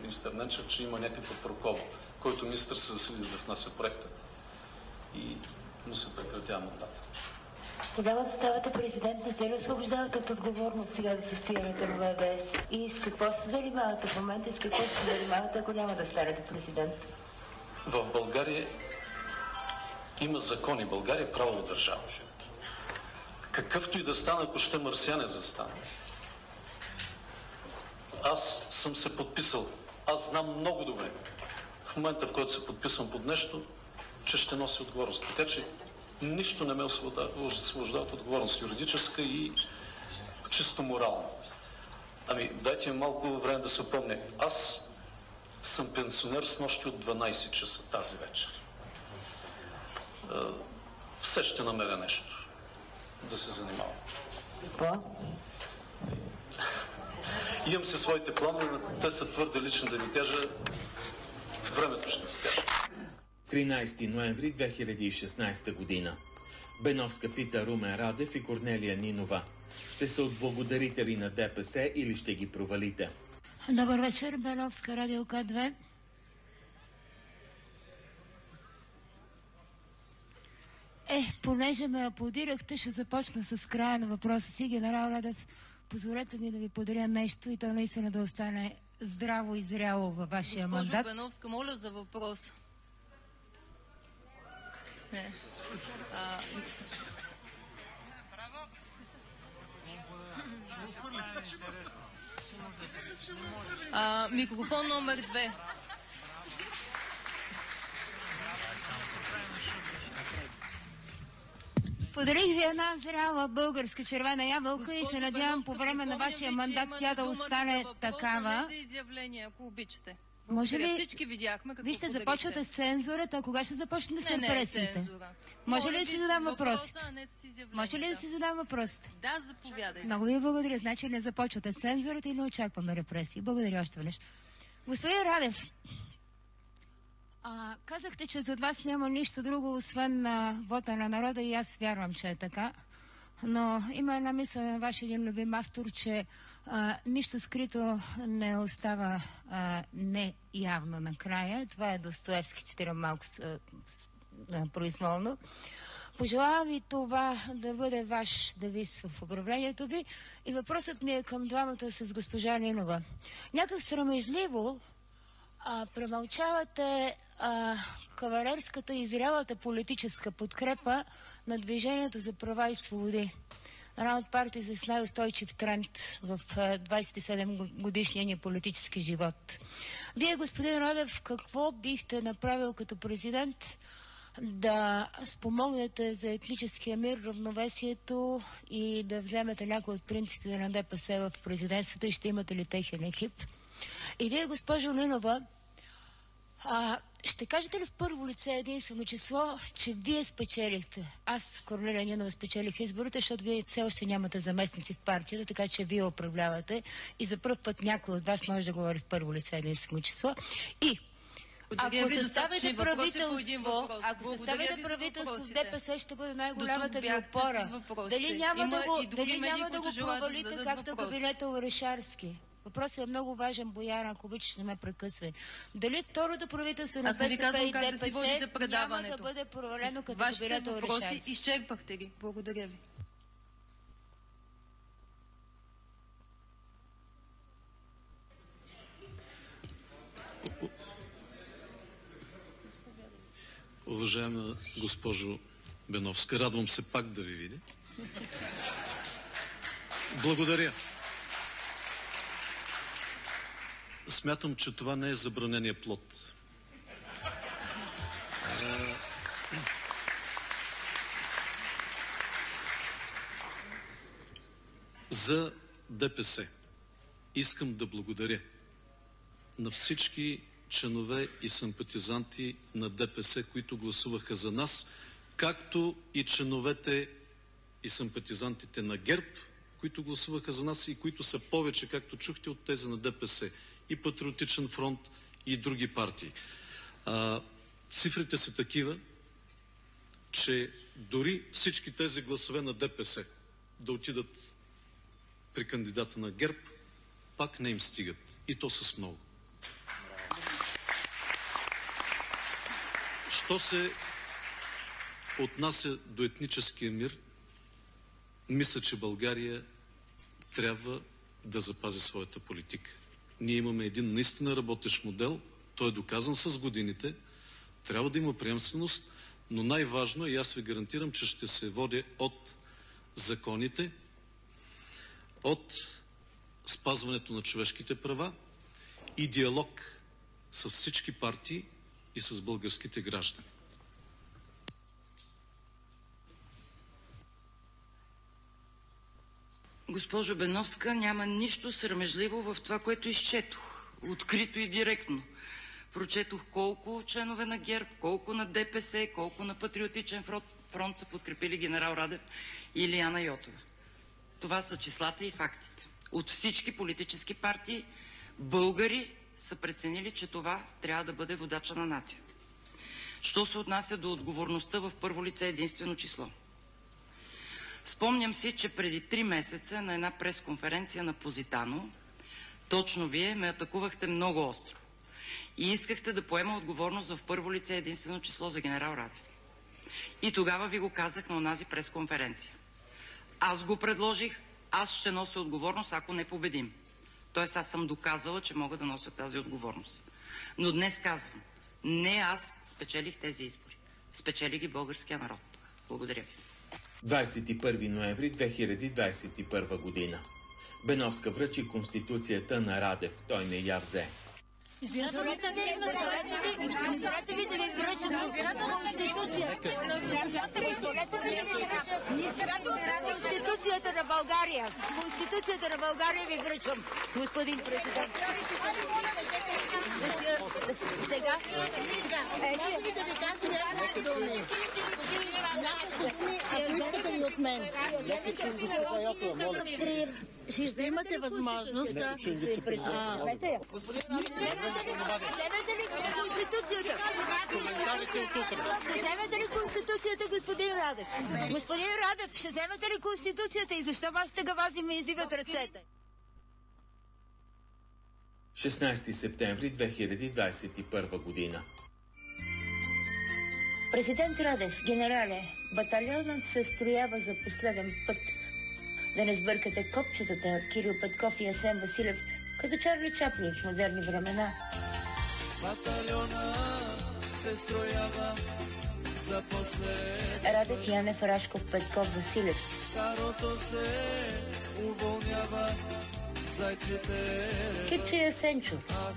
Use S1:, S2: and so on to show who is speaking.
S1: министър Ненчев, че има някаква прокола, който министър се засили да внася проекта и му се прекратява мандата.
S2: Тогава да ставате президент, не се ли освобождавате от отговорност сега за състоянието на ВВС? И с какво се занимавате в момента и с какво ще се занимавате, ако няма да станете президент?
S1: В България има закони. България е правова държава. Какъвто и да стане, ако ще марсиане застане. Аз съм се подписал. Аз знам много добре в момента, в който се подписвам под нещо, че ще носи отговорност. Така че нищо не ме освобождава от отговорност, юридическа и чисто морална. Ами, дайте ми малко време да се опомня. Аз съм пенсионер с нощи от 12 часа тази вечер. Все ще намеря нещо да се занимавам.
S2: Какво?
S1: Имам си своите планове, но те са твърде лични да ви кажа. Времето ще ви кажа.
S3: 13 ноември 2016 година. Беновска пита Румен Радев и Корнелия Нинова. Ще се отблагодарите ли на ДПС или ще ги провалите?
S2: Добър вечер, Беновска, Радио К2. Понеже ме аплодирахте, ще започна с края на въпроса си. Генерал Радев, позволете ми да ви подаря нещо и то наистина да остане здраво и зряло във вашия мандат.
S4: Госпожо Беновска, моля за въпрос. Не. Микрофон номер 2.
S2: Подарих ви една зряла българска червена ябълка и се надявам по време на вашия мандат тя да остане такава.
S4: За изявление, ако обичате.
S2: Може ли...
S4: Всички видяхме какво
S2: Вижте, започвате с цензурата, а кога ще започне да се репресиите?
S4: Може
S2: ли да си задам въпросите? Може ли да си задам въпросите?
S4: Да, заповядайте.
S2: Много ви благодаря. Значи не започвате с цензурата и не очакваме репресии. Благодаря още веднъж. Господин Радев, казахте, че зад вас няма нищо друго, освен вота на народа и аз вярвам, че е така. Но има една мисъл на вашия един любим автор, че нищо скрито не остава неявно накрая. Това е Достоевски, цитирам малко произволно. Пожелавам ви това да бъде ваш девиз в управлението ви. И въпросът ми е към двамата с госпожа Нинова. Някак срамежливо премълчавате кавалерската и зрялата политическа подкрепа на Движението за права и свободи. Една от партии с най-устойчив тренд в 27 годишния ни политически живот. Вие, господин Радев, какво бихте направил като президент да спомогнете за етническия мир, равновесието и да вземете някои от принципите на ДПС в президентството и ще имате ли техен екип? И вие, госпожо Нинова, ще кажете ли в първо лице единствено число, че вие спечелихте? Аз, Корнелия Нинова, спечелих изборите, защото вие все още нямате заместници в партията, така че вие управлявате и за пръв път някой от вас може да говори в първо лице единствено число. И ако съставите правителство с ДПС, ще бъде най-голямата ви опора. Дали няма да го провалите, както кабинета Орешарски? Въпросът е много важен, Бояна, ако обичаш, не ме прекъсвай. Дали второто правителство на БСП и ДПС няма да бъде провалено като кабинета Орешарски? Вашите въпроси
S4: изчерпахте ги. Благодаря ви.
S1: Уважаема госпожо Беновска, радвам се пак да ви видя. Благодаря. Смятам, че това не е забранения плод. За ДПС искам да благодаря на всички членове и симпатизанти на ДПС, които гласуваха за нас, както и членовете и симпатизантите на ГЕРБ, които гласуваха за нас и които са повече, както чухте, от тези на ДПС и Патриотичен фронт и други партии. Цифрите са такива, че дори всички тези гласове на ДПС да отидат при кандидата на ГЕРБ, пак не им стигат. И то с много. Що се отнася до етническия мир, мисля, че България трябва да запази своята политика. Ние имаме един наистина работещ модел, той е доказан с годините, трябва да има приемственост, но най-важно е, и аз ви гарантирам, че ще се водя от законите, от спазването на човешките права и диалог с всички партии и с българските граждани.
S5: Госпожо Беновска, няма нищо срамежливо в това, което изчетох. Открито и директно. Прочетох колко членове на ГЕРБ, колко на ДПС, колко на Патриотичен фронт са подкрепили генерал Радев и Илияна Йотова. Това са числата и фактите. От всички политически партии българи са преценили, че това трябва да бъде водача на нацията. Що се отнася до отговорността в първо лице единствено число? Спомням си, че преди 3 месеца на една пресконференция на Позитано, точно вие ме атакувахте много остро и искахте да поема отговорност в първо лице единствено число за генерал Радев. И тогава ви го казах на онази пресконференция. Аз го предложих, аз ще нося отговорност, ако не победим. Тоест аз съм доказала, че мога да нося тази отговорност. Но днес казвам, не аз спечелих тези избори. Спечели ги българския народ. Благодаря ви.
S3: 21 ноември 2021 година. Беновска връчи Конституцията на Радев. Той не я взе.
S2: Позволете ви да ви връча Конституцията. Конституцията на България. Конституцията на България ви връчвам, господин президент. Сега?
S6: Може ли да ви кажа няколко думи? Няколко думи, ако искате ли от мен. Ще имате възможност да...
S2: Вземете ли Конституцията? Ще вземете ли Конституцията, господин Радев? Господин Радев, ще вземете ли Конституцията и защо вашите гавази ми извиват ръцете?
S3: 16 септември 2021 година.
S2: Президент Радев, генерале, батальонът се строява за последен път. Да не сбъркате копчетата Кирил Петков и Асен Василев, като Чарли Чаплин в модерни времена.
S7: Батальона се строява за послед.
S2: Радев, Янев, Рашков, Петков, Василев.
S7: Старото се уволнява, зайците.
S2: Кирче и Асенчо.
S7: А